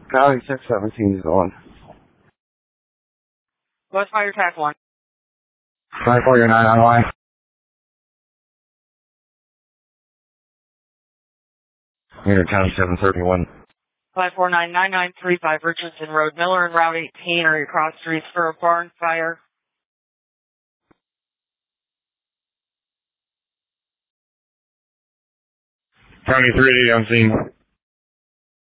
County 617 is on. West Fire Tac 1. 549 on line. Meter County 731. 549-9935 Richardson Road, Miller and Route 18 are your cross streets for a barn fire. County 380 on scene.